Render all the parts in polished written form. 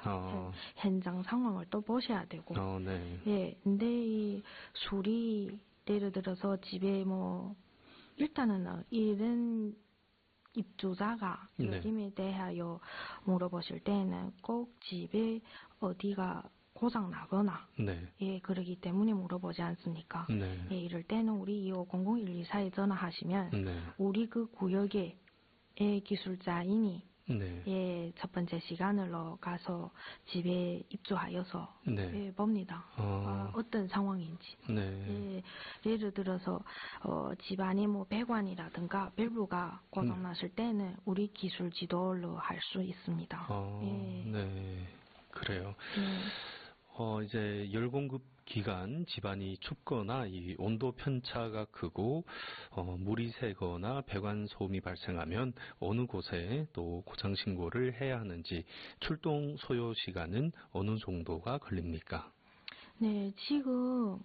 현장 상황을 또 보셔야 되고. 네. 예, 근데 이 술이 예를 들어서 집에 뭐 일단은 이런 입주자가 요즘에 대하여 물어보실 때는 꼭 집에 어디가 고장 나거나 예, 그러기 때문에 물어보지 않습니까? 예, 이럴 때는 우리 2500-124에 전화하시면 우리 그 구역에 예, 기술자인이 예, 첫 번째 시간으로 가서 집에 입주하여서 예, 봅니다. 어떤 상황인지. 예, 예를 들어서 집안에 뭐 배관이라든가 밸브가 고장났을 때는 우리 기술 지도로 할 수 있습니다. 예. 네, 그래요. 이제 열 공급 기간 집안이 춥거나 이 온도 편차가 크고 물이 새거나 배관 소음이 발생하면 어느 곳에 또 고장 신고를 해야 하는지 출동 소요 시간은 어느 정도가 걸립니까? 네, 지금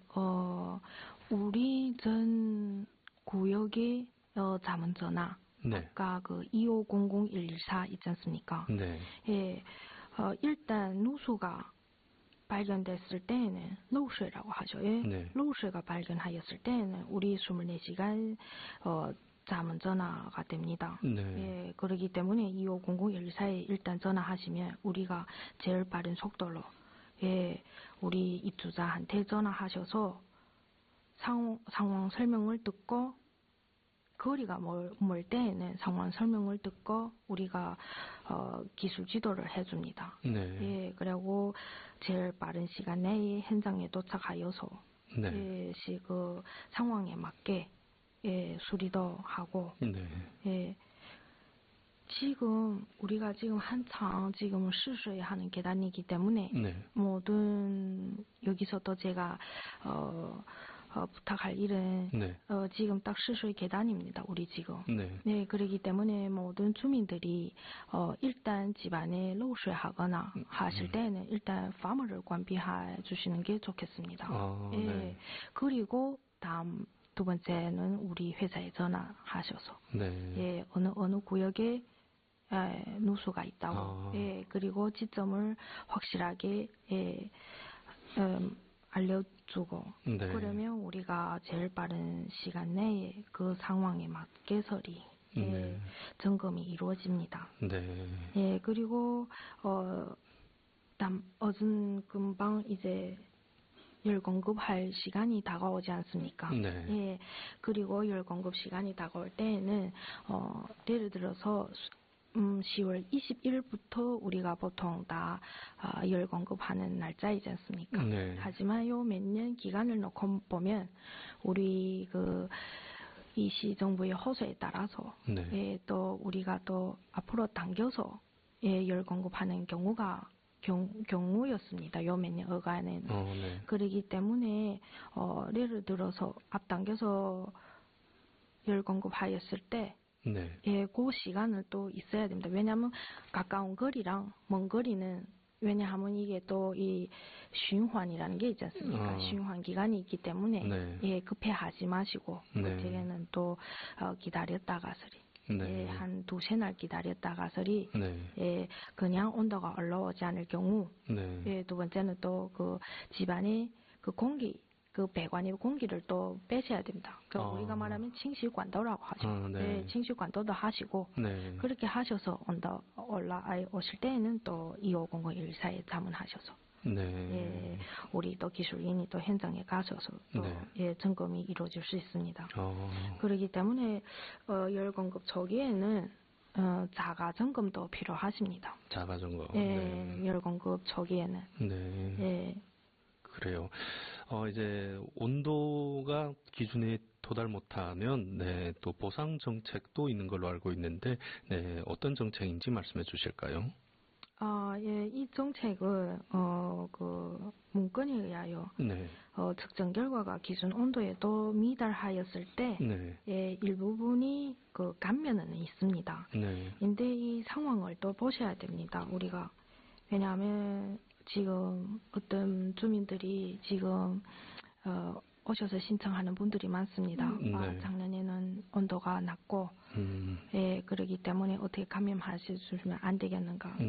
우리 전 구역의 자문전화 아까 그 2500-114 있지 않습니까? 예, 일단 누수가 발견됐을 때에는漏水라고 하죠. 예?漏水가 발견하였을 때에는 우리 24시간 자문 전화가 됩니다. 예, 그렇기 때문에 2500-114에 일단 전화하시면 우리가 제일 빠른 속도로 예, 우리 입주자한테 전화하셔서 상황 설명을 듣고 거리가 멀 때에는 상황 설명을 듣고 우리가 기술 지도를 해줍니다. 예, 그리고 제일 빠른 시간 내에 현장에 도착하여서 예, 그 상황에 맞게 예, 수리도 하고 예, 지금 우리가 지금 한창 지금试水하는 계단이기 때문에 모든 여기서도 제가 부탁할 일은 지금 딱试水 계단입니다. 우리 지금. 네, 그렇기 때문에 모든 주민들이 일단 집안에 漏水하거나 하실 때는 일단 파머를 관비해 주시는 게 좋겠습니다. 예, 그리고 다음 두 번째는 우리 회사에 전화하셔서 예, 어느 구역에 누수가 있다고 예, 그리고 지점을 확실하게 예, 알려주고 그러면 우리가 제일 빠른 시간 내에 그 상황에 맞게 서리 예, 점검이 이루어집니다. 예, 그리고 금방 이제 열 공급할 시간이 다가오지 않습니까? 예, 그리고 열 공급 시간이 다가올 때에는 예를 들어서 10월 21일부터 우리가 보통 다 열 공급하는 날짜이지 않습니까? 하지만 요 몇 년 기간을 놓고 보면 우리 이 시정부의 호소에 따라서 예, 또 우리가 또 앞으로 당겨서 예, 열 공급하는 경우였습니다. 요 몇 년 어간에는. 그러기 때문에 예를 들어서 앞당겨서 열 공급하였을 때 예, 그 시간은 또 있어야 됩니다. 왜냐하면 가까운 거리랑 먼 거리는 왜냐하면 이게 또 이循環이라는 게 있지 않습니까?循環기간이 있기 때문에 예, 급해하지 마시고 그때는 또 기다렸다가서리 예, 한 두세 날 기다렸다가서리 예, 그냥 온도가 올라오지 않을 경우 예, 두 번째는 또 그 집안에 그 공기 그 배관의 공기를 또 빼셔야 됩니다. 그러니까 우리가 말하면 칭식관도라고 하죠. 네, 칭식관도도 하시고 그렇게 하셔서 오실 때에는 또 2500-114에 자문하셔서 예, 우리 또 기술인이 또 현장에 가셔서 또 예, 점검이 이루어질 수 있습니다. 그렇기 때문에 열 공급 초기에는 자가 점검도 필요하십니다. 자가 점검. 예, 열 공급 초기에는. 예. 그래요. 이제 온도가 기준에 도달 못하면 또 보상 정책도 있는 걸로 알고 있는데 어떤 정책인지 말씀해 주실까요? 예, 이 정책은 그 문건에 의하여 측정 결과가 기준 온도에도 미달하였을 때 예, 일부분이 그 감면은 있습니다. 근데 이 상황을 또 보셔야 됩니다. 우리가 왜냐하면 지금 어떤 주민들이 지금 오셔서 신청하는 분들이 많습니다. 작년에는 온도가 낮고 예, 그러기 때문에 어떻게 감염하시면 안 되겠는가.